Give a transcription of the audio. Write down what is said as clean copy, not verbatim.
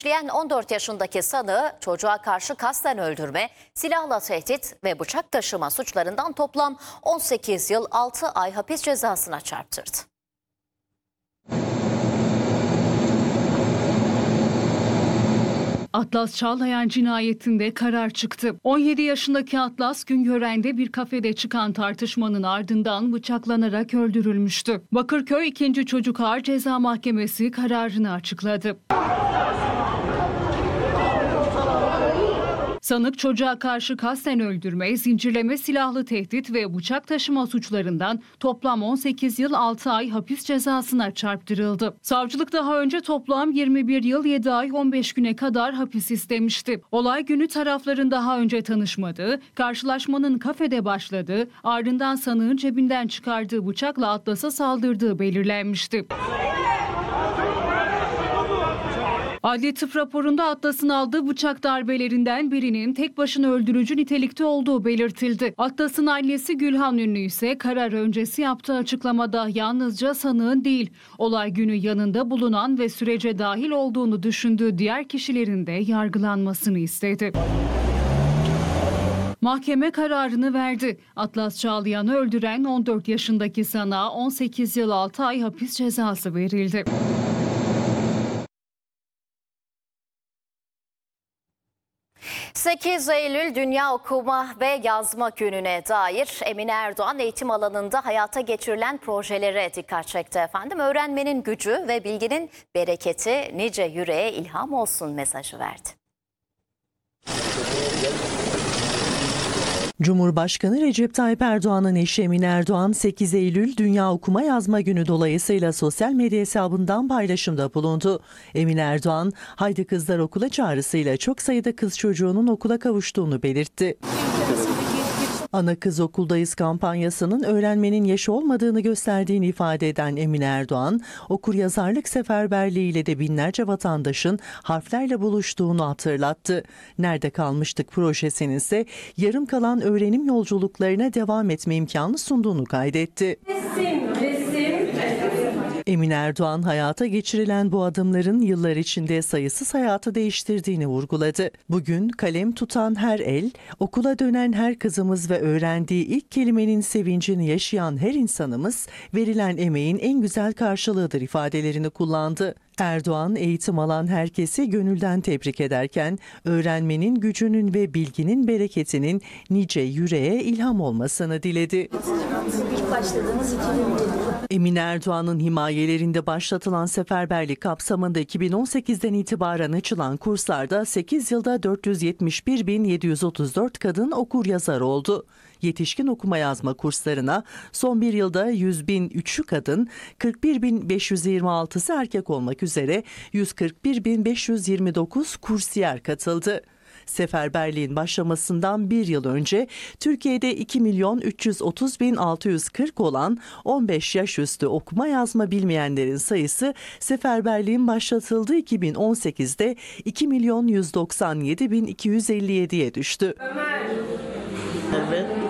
İşleyen 14 yaşındaki sanığı çocuğa karşı kasten öldürme, silahla tehdit ve bıçak taşıma suçlarından toplam 18 yıl 6 ay hapis cezasına çarptırdı. Atlas Çağlayan cinayetinde karar çıktı. 17 yaşındaki Atlas, Güngören'de bir kafede çıkan tartışmanın ardından bıçaklanarak öldürülmüştü. Bakırköy 2. Çocuk Ağır Ceza Mahkemesi kararını açıkladı. Sanık çocuğa karşı kasten öldürme, zincirleme, silahlı tehdit ve bıçak taşıma suçlarından toplam 18 yıl 6 ay hapis cezasına çarptırıldı. Savcılık daha önce toplam 21 yıl 7 ay 15 güne kadar hapis istemişti. Olay günü tarafların daha önce tanışmadığı, karşılaşmanın kafede başladığı, ardından sanığın cebinden çıkardığı bıçakla Atlas'a saldırdığı belirlenmişti. Adli tıp raporunda Atlas'ın aldığı bıçak darbelerinden birinin tek başına öldürücü nitelikte olduğu belirtildi. Atlas'ın annesi Gülhan Ünlü ise karar öncesi yaptığı açıklamada yalnızca sanığın değil, olay günü yanında bulunan ve sürece dahil olduğunu düşündüğü diğer kişilerin de yargılanmasını istedi. Mahkeme kararını verdi. Atlas Çağlayan'ı öldüren 14 yaşındaki sanığa 18 yıl 6 ay hapis cezası verildi. 8 Eylül Dünya Okuma ve Yazma Günü'ne dair Emine Erdoğan eğitim alanında hayata geçirilen projelere dikkat çekti efendim. Öğrenmenin gücü ve bilginin bereketi nice yüreğe ilham olsun mesajı verdi. Cumhurbaşkanı Recep Tayyip Erdoğan'ın eşi Emine Erdoğan 8 Eylül Dünya Okuma Yazma Günü dolayısıyla sosyal medya hesabından paylaşımda bulundu. Emine Erdoğan, "Haydi kızlar okula" çağrısıyla çok sayıda kız çocuğunun okula kavuştuğunu belirtti. Ana Kız Okuldayız kampanyasının öğrenmenin yaşı olmadığını gösterdiğini ifade eden Emine Erdoğan, okuryazarlık seferberliğiyle de binlerce vatandaşın harflerle buluştuğunu hatırlattı. Nerede kalmıştık projesinin ise yarım kalan öğrenim yolculuklarına devam etme imkanı sunduğunu kaydetti. Emine Erdoğan, hayata geçirilen bu adımların yıllar içinde sayısız hayatı değiştirdiğini vurguladı. Bugün kalem tutan her el, okula dönen her kızımız ve öğrendiği ilk kelimenin sevincini yaşayan her insanımız verilen emeğin en güzel karşılığıdır ifadelerini kullandı. Erdoğan, eğitim alan herkesi gönülden tebrik ederken öğrenmenin gücünün ve bilginin bereketinin nice yüreğe ilham olmasını diledi. Emine Erdoğan'ın himayelerinde başlatılan seferberlik kapsamında 2018'den itibaren açılan kurslarda 8 yılda 471.734 kadın okur yazar oldu. Yetişkin okuma yazma kurslarına son bir yılda 100.003'ü kadın, 41.526'sı erkek olmak üzere 141.529 kursiyer katıldı. Seferberliğin başlamasından bir yıl önce Türkiye'de 2.330.640 olan 15 yaş üstü okuma yazma bilmeyenlerin sayısı seferberliğin başlatıldığı 2018'de 2.197.257'ye düştü. Evet.